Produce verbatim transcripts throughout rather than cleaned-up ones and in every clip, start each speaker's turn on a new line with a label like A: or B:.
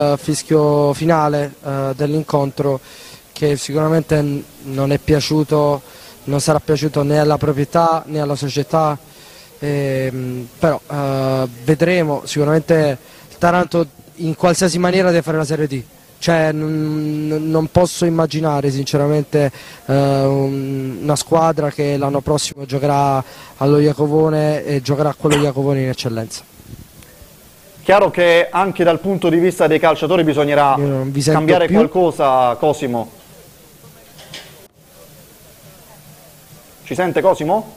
A: fischio finale uh, dell'incontro, che sicuramente non è piaciuto, non sarà piaciuto né alla proprietà né alla società, ehm, però uh, vedremo. Sicuramente il Taranto in qualsiasi maniera deve fare la Serie D, cioè non, non posso immaginare sinceramente uh, un, una squadra che l'anno prossimo giocherà allo Iacovone e giocherà quello Iacovone in eccellenza.
B: Chiaro che anche dal punto di vista dei calciatori bisognerà cambiare più. qualcosa, Cosimo. Ci sente Cosimo?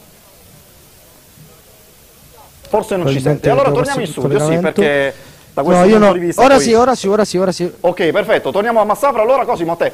B: Forse non ci sente. Allora torniamo in studio, sì, perché da questo no, punto no. di vista...
A: Ora
B: poi...
A: sì, ora sì, ora sì, ora sì.
B: Ok, perfetto, torniamo a Massafra. Allora Cosimo, a te.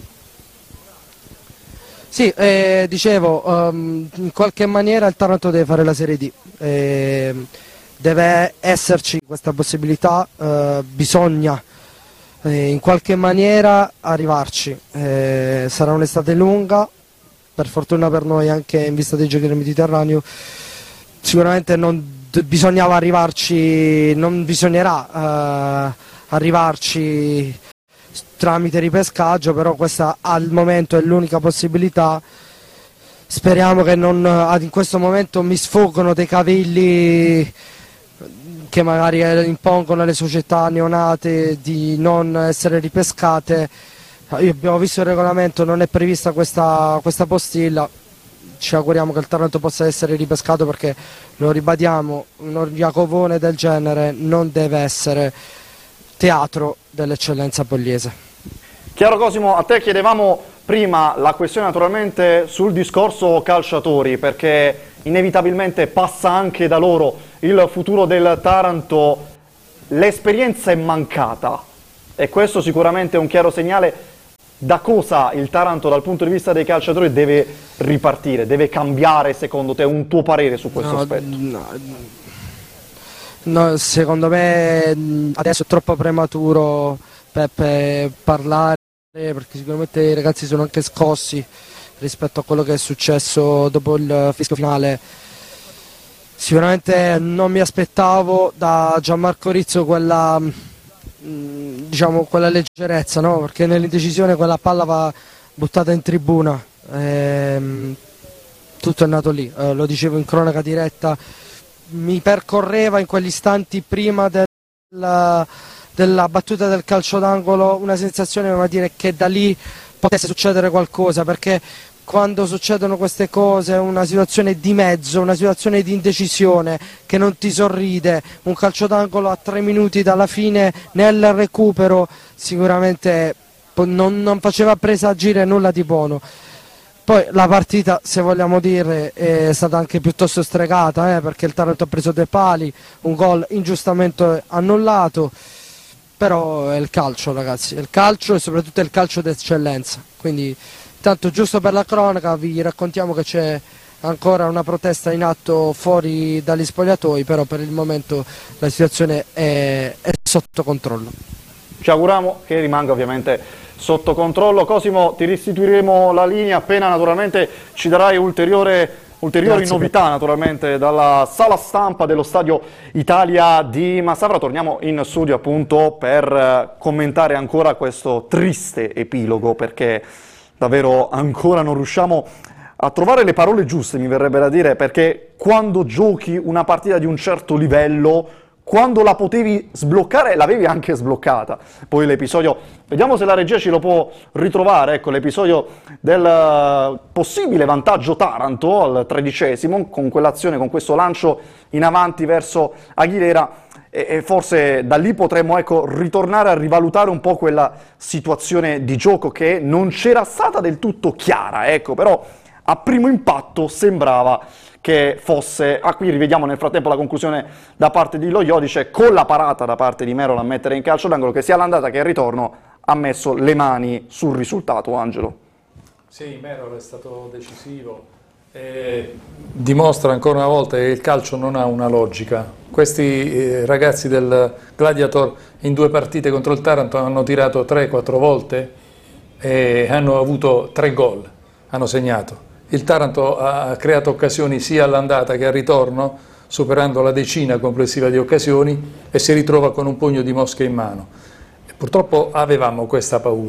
A: Sì, eh, dicevo, um, in qualche maniera il Taranto deve fare la Serie D. Eh, Deve esserci questa possibilità, eh, bisogna eh, in qualche maniera arrivarci. Eh, sarà un'estate lunga, per fortuna per noi anche in vista dei Giochi del Mediterraneo. Sicuramente non bisognava arrivarci, non bisognerà eh, arrivarci tramite ripescaggio, però questa al momento è l'unica possibilità. Speriamo che non, in questo momento mi sfuggono dei cavilli che magari impongono alle società neonate di non essere ripescate. Io abbiamo visto il regolamento, non è prevista questa, questa postilla. Ci auguriamo che il Taranto possa essere ripescato, perché lo ribadiamo, un Iacovone del genere non deve essere teatro dell'eccellenza pugliese.
B: Chiaro Cosimo, a te chiedevamo prima la questione naturalmente sul discorso calciatori, perché inevitabilmente passa anche da loro il futuro del Taranto. L'esperienza è mancata e questo sicuramente è un chiaro segnale. Da cosa il Taranto dal punto di vista dei calciatori deve ripartire, deve cambiare secondo te? Un tuo parere su questo
A: no,
B: aspetto?
A: No, no, secondo me adesso è troppo prematuro per, per parlare, perché sicuramente i ragazzi sono anche scossi rispetto a quello che è successo dopo il fischio finale. Sicuramente non mi aspettavo da Gianmarco Rizzo quella, diciamo, quella leggerezza, no? Perché nell'indecisione quella palla va buttata in tribuna, ehm, tutto è nato lì, eh, lo dicevo in cronaca diretta, mi percorreva in quegli istanti prima della, della battuta del calcio d'angolo una sensazione, come dire, che da lì potesse succedere qualcosa, perché quando succedono queste cose, una situazione di mezzo, una situazione di indecisione che non ti sorride, un calcio d'angolo a tre minuti dalla fine nel recupero, sicuramente non, non faceva presagire nulla di buono. Poi la partita, se vogliamo dire, è stata anche piuttosto stregata, eh, perché il Taranto ha preso due pali, un gol ingiustamente annullato, però è il calcio, ragazzi, è il calcio e soprattutto è il calcio d'eccellenza. Quindi tanto, giusto per la cronaca, vi raccontiamo che c'è ancora una protesta in atto fuori dagli spogliatoi, però per il momento la situazione è, è sotto controllo.
B: Ci auguriamo che rimanga ovviamente sotto controllo. Cosimo, ti restituiremo la linea appena naturalmente ci darai ulteriore, ulteriori Grazie novità naturalmente dalla sala stampa dello Stadio Italia di Massafra. Torniamo in studio appunto per commentare ancora questo triste epilogo, perché davvero ancora non riusciamo a trovare le parole giuste, mi verrebbe da dire, perché quando giochi una partita di un certo livello, quando la potevi sbloccare, l'avevi anche sbloccata. Poi l'episodio, vediamo se la regia ce lo può ritrovare, ecco l'episodio del possibile vantaggio Taranto al tredicesimo, con quell'azione, con questo lancio in avanti verso Aguilera, e forse da lì potremmo, ecco, ritornare a rivalutare un po' quella situazione di gioco che non c'era stata del tutto chiara, ecco, però a primo impatto sembrava che fosse, ah, qui rivediamo nel frattempo la conclusione da parte di Lo Iodice, con la parata da parte di Merolo a mettere in calcio d'angolo, che sia all'andata che al ritorno ha messo le mani sul risultato. Angelo.
C: Sì, Merolo è stato decisivo. E dimostra ancora una volta che il calcio non ha una logica. Questi eh, ragazzi del Gladiator in due partite contro il Taranto hanno tirato tre quattro volte e hanno avuto tre gol, hanno segnato. Il Taranto ha creato occasioni sia all'andata che al ritorno, superando la decina complessiva di occasioni, e si ritrova con un pugno di mosche in mano. Purtroppo avevamo questa paura.